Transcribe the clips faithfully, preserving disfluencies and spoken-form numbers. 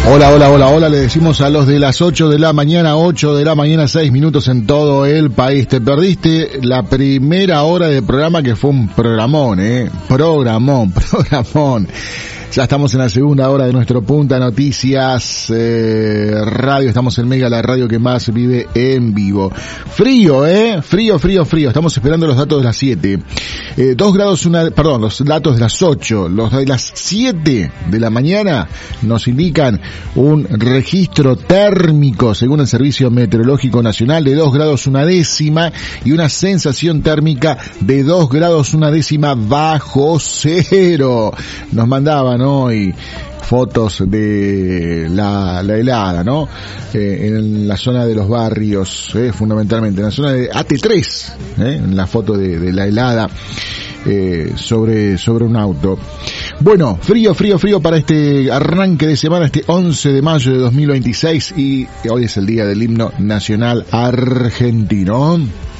Hola, hola, hola, hola, le decimos a los de las ocho de la mañana, ocho de la mañana, seis minutos en todo el país. Te perdiste la primera hora de programa que fue un programón, eh, programón, programón. Ya estamos en la segunda hora de nuestro Punta Noticias eh, Radio. Estamos en Mega, la radio que más vive en vivo. Frío, eh, frío, frío, frío. Estamos esperando los datos de las siete. Eh, dos grados, una, perdón, los datos de las ocho. Los de las siete de la mañana nos indican un registro térmico, según el Servicio Meteorológico Nacional, de dos grados una décima y una sensación térmica de dos grados una décima bajo cero. Nos mandaban hoy fotos de la, la helada, ¿no? Eh, en la zona de los barrios, eh, fundamentalmente, en la zona de A T tres, eh, en la foto de, de la helada eh, sobre, sobre un auto. Bueno, frío, frío, frío para este arranque de semana, este once de mayo de dos mil veintiséis, y hoy es el día del himno nacional argentino.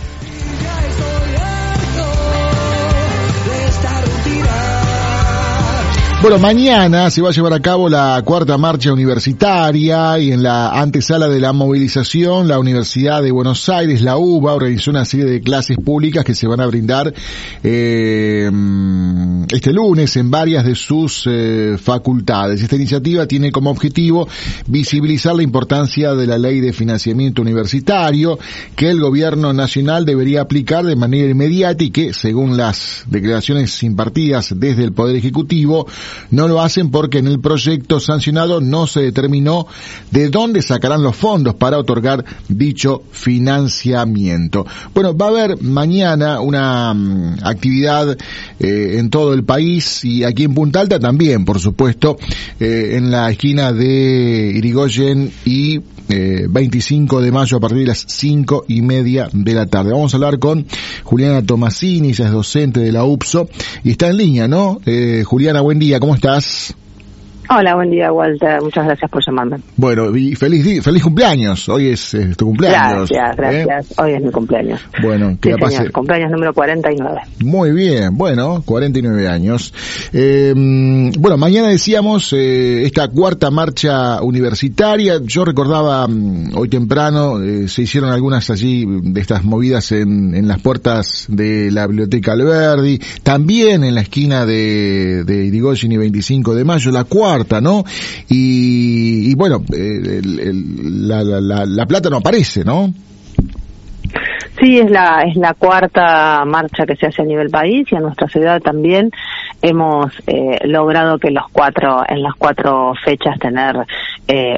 Bueno, mañana se va a llevar a cabo la cuarta marcha universitaria y en la antesala de la movilización, la Universidad de Buenos Aires, la U B A, organizó una serie de clases públicas que se van a brindar eh, este lunes en varias de sus eh, facultades. Esta iniciativa tiene como objetivo visibilizar la importancia de la Ley de Financiamiento Universitario que el Gobierno Nacional debería aplicar de manera inmediata y que, según las declaraciones impartidas desde el Poder Ejecutivo, no lo hacen porque en el proyecto sancionado no se determinó de dónde sacarán los fondos para otorgar dicho financiamiento. Bueno, va a haber mañana una um, actividad eh, en todo el país y aquí en Punta Alta también, por supuesto, eh, en la esquina de Irigoyen y Eh, veinticinco de mayo a partir de las cinco y media de la tarde. Vamos a hablar con Juliana Tomasini, ella es docente de la U P S O y está en línea, ¿no? Eh, Juliana, buen día, ¿cómo estás? Hola, buen día, Walter. Muchas gracias por llamarme. Bueno, y feliz día, feliz cumpleaños. Hoy es eh, tu cumpleaños. Gracias, gracias. ¿Eh? Hoy es mi cumpleaños. Bueno, que sí, la pase. Señor, cumpleaños número cuarenta y nueve. Muy bien, bueno, cuarenta y nueve años. Eh, bueno, mañana decíamos eh, esta cuarta marcha universitaria. Yo recordaba hoy temprano, eh, se hicieron algunas allí de estas movidas en, en las puertas de la Biblioteca Alberdi, también en la esquina de, de Irigoyen y veinticinco de mayo, la cuarta, ¿no? Y, y bueno, eh, el, el, la, la, la plata no aparece, ¿no? Sí, es la es la cuarta marcha que se hace a nivel país y en nuestra ciudad también hemos eh, logrado que los cuatro en las cuatro fechas tener eh,